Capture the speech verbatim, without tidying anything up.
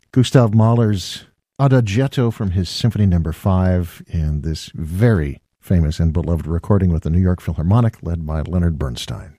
Gustav Mahler's Adagietto from his Symphony Number Five, and this very famous and beloved recording with the New York Philharmonic, led by Leonard Bernstein.